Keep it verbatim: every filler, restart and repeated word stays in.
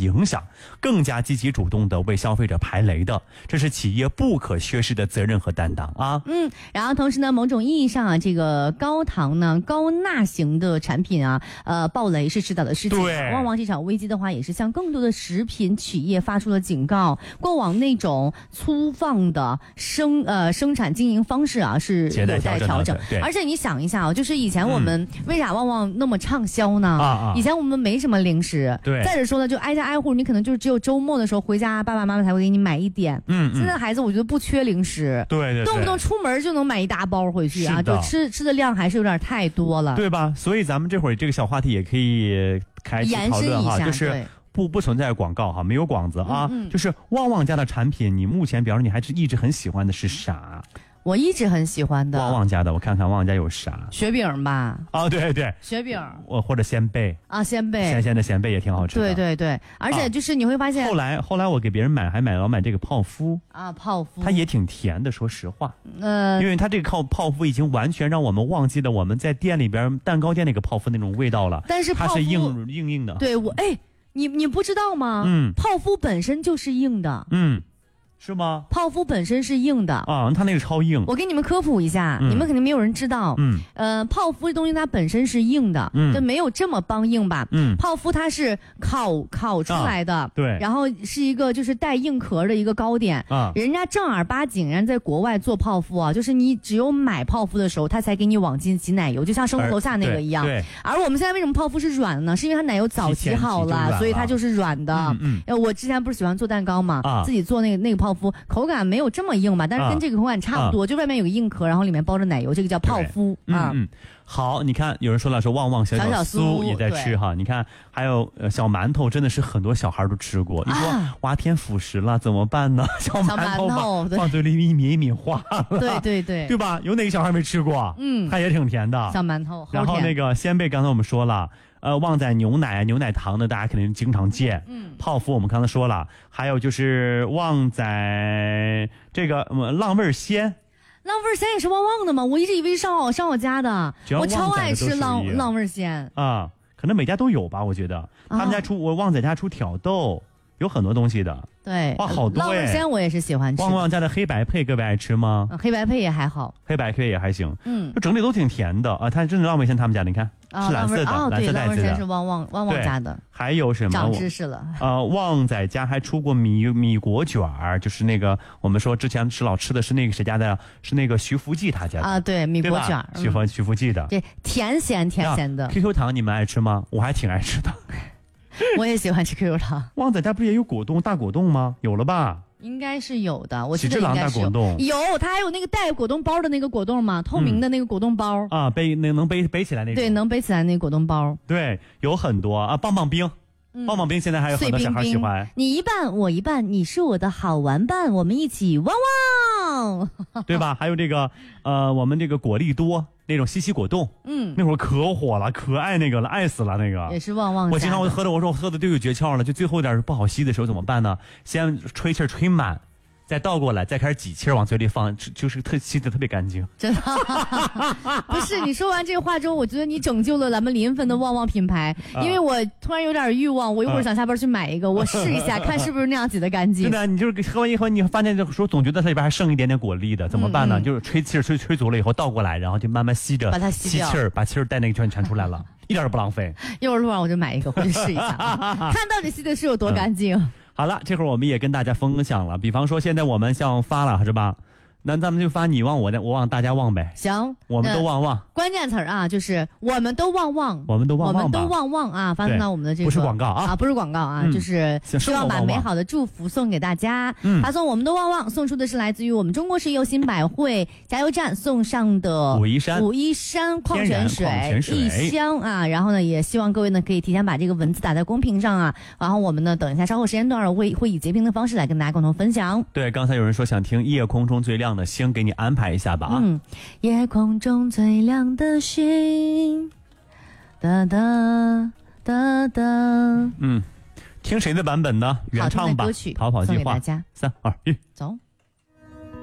影响，更加积极主动的为消费者排雷的，这是企业不可缺失的责任和担当啊。 嗯，然后同时呢，某种意义上啊，这个高糖呢、高钠型的产品啊，呃，爆雷是迟早的事情。 对， 旺旺这场危机的话，也是向更多的食品企业发出了警告。过往那种粗放的生呃生产经营方式啊，是有待调整。 对， 而且你想一下啊，就是以前我们、嗯、为啥旺旺那么畅销呢？啊啊，以前我们没什么零食。 对， 再者说呢，就挨家挨户，你可能就只有周末的时候回家，爸爸妈妈才会给你买一点。嗯，现在孩子我觉得不缺零食， 对 对, 对， 动不动出门就能买一大包回去啊，就吃吃的量还是有点太多了， 对吧？所以咱们这会儿这个小话题也可以开始讨论哈，就是不不存在广告哈，没有广子啊，嗯嗯，就是旺旺家的产品，你目前比方说你还是一直很喜欢的是啥？ 我一直很喜欢的旺旺家的，我看看旺旺家有啥？ 雪饼吧。 啊，对对， 雪饼， 我或者鲜贝啊，鲜贝， 鲜鲜的鲜贝也挺好吃的。 对对对，而且就是你会发现， 啊、后来后来我给别人买，还买老买这个泡芙啊，泡芙， 它也挺甜的，说实话。 呃， 因为它这个靠泡芙已经完全让我们忘记了我们在店里边蛋糕店那个泡芙那种味道了。 但是泡芙它是硬硬硬的。 对我哎，你你不知道吗？嗯，泡芙本身就是硬的。 嗯。是吗？ 泡芙本身是硬的啊，它那个超硬。 我给你们科普一下，嗯、你们肯定没有人知道。嗯，呃，泡芙这东西它本身是硬的，嗯，就没有这么梆硬吧。嗯，泡芙它是烤烤出来的，啊、 对， 然后是一个就是带硬壳的一个糕点啊。人家正儿八经人家在国外做泡芙啊，就是你只有买泡芙的时候，他才给你往进挤奶油，就像生活楼下那个一样。 对。 而我们现在为什么泡芙是软的呢？是因为它奶油早挤好了，了所以它就是软的。嗯嗯。我之前不是喜欢做蛋糕嘛，啊、自己做那个那个泡芙，口感没有这么硬吧，但是跟这个口感差不多，啊、就外面有个硬壳，然后里面包着奶油，这个叫泡芙啊。 嗯嗯，好，你看有人说了，说旺旺小小酥也在吃哈，你看还有呃小馒头，真的是很多小孩都吃过。你说、啊、哇天辅食了怎么办呢？小馒头吧放嘴里一抿一抿化了， 对对对， 对吧？有哪个小孩没吃过？嗯，它也挺甜的小馒头。 然后那个鲜贝，刚才我们说了。呃，旺仔牛奶、牛奶糖的，大家肯定经常见。嗯，泡芙我们刚才说了，还有就是旺仔这个、嗯、浪味仙， 浪味仙也是旺旺的吗？我一直以为是上我上我家的，我超爱吃浪浪味仙啊，可能每家都有吧，我觉得、哦、他们家出我旺仔家出挑豆，有很多东西的。 对， 哇，好多哎！ 浪味仙我也是喜欢吃。 旺旺家的黑白配，各位爱吃吗？ 嗯、黑白配也还好， 黑白配也还行。嗯，就整体都挺甜的啊。它真的浪味仙他们家，你看、啊、是蓝色的， 哦、 蓝色袋子的。 对，浪味仙是旺旺旺旺家的。 还有什么？ 长知识了。 呃，旺仔家还出过米米果卷儿，就是那个我们说之前吃老吃的是那个谁家的？是那个徐福记他家的啊，对，米果卷， 徐福、嗯、徐福记的。 对，甜咸甜咸的。 Q Q 糖你们爱吃吗？我还挺爱吃的。 我也喜欢吃 Q Q 糖。 旺仔家不是也有果冻大果冻吗？有了吧？ 应该是有的，我记得应该是有。有，它还有那个带果冻包的那个果冻嘛，透明的那个果冻包、 嗯、啊，背那能背背起来那个。 对，能背起来那个果冻包。 对，有很多啊，棒棒冰。嗯、棒棒冰现在还有很多小孩喜欢。 你一半我一半，你是我的好玩伴，我们一起汪汪， 对吧？还有这个呃，我们这个果粒多那种西西果冻，嗯，那会儿可火了，可爱那个了，爱死了那个。 也是旺旺。 我经常我喝的，我说我喝的都有诀窍了，就最后有点不好吸的时候怎么办呢？先吹气吹满。再倒过来，再开始挤气往嘴里放，就是特吸的特别干净。 真的，不是你说完这个话之后，我觉得你拯救了咱们临汾的旺旺品牌，啊、因为我突然有点欲望，我一会儿想下班去买一个，啊、我试一下看是不是那样挤得干净。 真的，你就是喝完以后，你发现这时候总觉得它里边还剩一点点果粒的，怎么办呢？嗯嗯就是吹气吹吹足了以后倒过来，然后就慢慢吸着， 把它吸吸气儿，把气儿带那个圈全出来了，一点都不浪费。 一会儿路上我就买一个回去试一下，看到底吸的是有多干净。嗯好了，这会儿我们也跟大家分享了，比方说现在我们像发了是吧？那咱们就发你旺我的，我旺大家旺呗。 行， 我们都旺旺。 关键词儿啊，就是我们都旺旺， 我们都旺旺， 我们都旺旺啊！发送到我们的这个不是广告啊， 啊不是广告啊，嗯、就是希望把美好的祝福送给大家。嗯，发送我们都旺旺，送出的是来自于我们中国石油新百惠加油站送上的武夷山武夷山矿泉水一箱啊。然后呢，也希望各位呢可以提前把这个文字打在公屏上啊。然后我们呢，等一下稍后时间段会会以截屏的方式来跟大家共同分享。 对，刚才有人说想听夜空中最亮的星，给你安排一下吧啊。 嗯，夜空中最亮的星，哒哒哒哒。 嗯，听谁的版本呢？原唱吧。 歌曲逃跑计划。 送给大家。 三二一， 走。